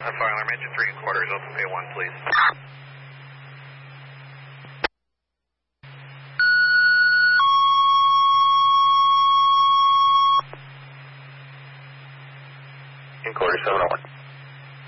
Fire alarm engine 3 and quarters, open pay 1, please. In quarters 701.